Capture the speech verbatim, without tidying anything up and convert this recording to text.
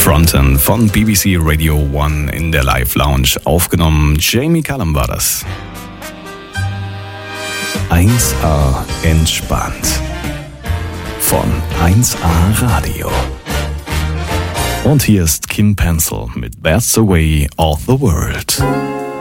Fronten von B B C Radio One in der Live Lounge aufgenommen. Jamie Cullum war das. eins A entspannt von eins A Radio. Und hier ist Kim Pencil mit That's the Way of the World.